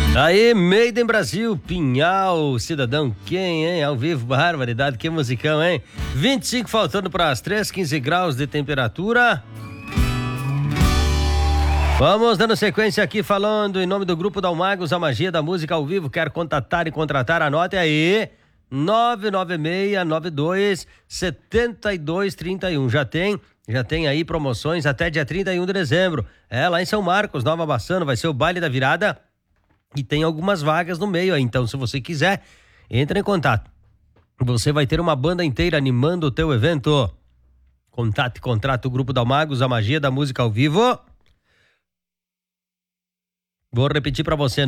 Aí, Made in Brasil, Pinhal, cidadão, quem, hein? Ao vivo, barbaridade, que musicão, hein? 25 faltando para as 3, 15 graus de temperatura. Vamos dando sequência aqui, falando em nome do Grupo Dalmagos, a magia da música ao vivo. Quer contatar e contratar? Anote aí, 996927231. Já tem aí promoções até dia 31 de dezembro. Lá em São Marcos, Nova Bassano, vai ser o baile da virada. E tem algumas vagas no meio aí, então se você quiser, entre em contato. Você vai ter uma banda inteira animando o teu evento. Contate e contrata o Grupo Dalmagos, a magia da música ao vivo. Vou repetir para você,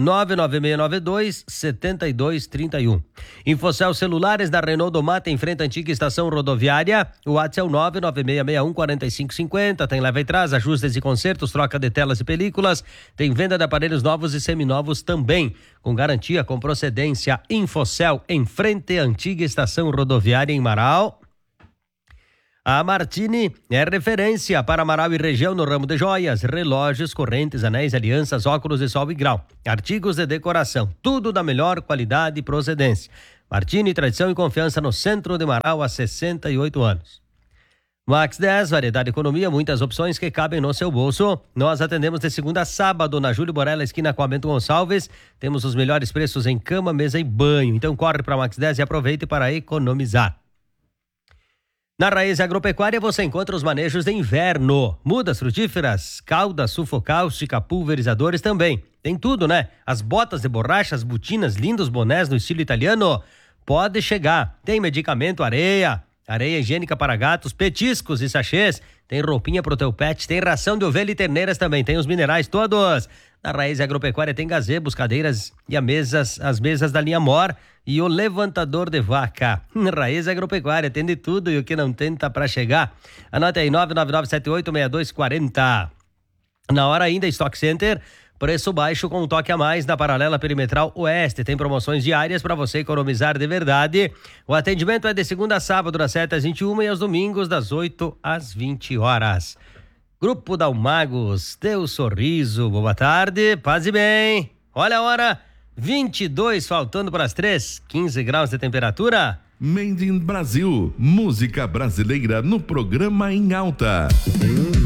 996927231. Infocel Celulares da Renault do Mata, em frente à antiga estação rodoviária. O WhatsApp é o 996614550. Tem leva e traz, ajustes e consertos, troca de telas e películas. Tem venda de aparelhos novos e seminovos também. Com garantia, com procedência. Infocel, em frente à antiga estação rodoviária em Marau. A Martini é referência para Marau e região no ramo de joias, relógios, correntes, anéis, alianças, óculos de sol e grau, artigos de decoração, tudo da melhor qualidade e procedência. Martini, tradição e confiança no centro de Marau há 68 anos. Max 10, variedade e economia, muitas opções que cabem no seu bolso. Nós atendemos de segunda a sábado na Júlio Borella, esquina com a Bento Gonçalves. Temos os melhores preços em cama, mesa e banho. Então corre para Max 10 e aproveite para economizar. Na Raiz Agropecuária você encontra os manejos de inverno, mudas frutíferas, calda sufocáustica, pulverizadores também. Tem tudo, né? As botas de borracha, as botinas, lindos bonés no estilo italiano. Pode chegar. Tem medicamento, areia higiênica para gatos, petiscos e sachês. Tem roupinha pro teu pet, tem ração de ovelha e terneiras também. Tem os minerais todos. Na Raiz Agropecuária tem gazebos, cadeiras e as mesas da linha Mor e o levantador de vaca. Raiz Agropecuária tem de tudo e o que não tem tá pra chegar. Anote aí, 999786240. Na hora ainda, Stock Center, preço baixo com um toque a mais na Paralela Perimetral Oeste. Tem promoções diárias para você economizar de verdade. O atendimento é de segunda a sábado, das 7 às 21 e aos domingos, das 8 às 20 horas. Grupo Dalmagos, teu sorriso. Boa tarde, paz e bem. Olha a hora, 22 faltando para as 3, 15 graus de temperatura. Made in Brasil, música brasileira no programa em alta.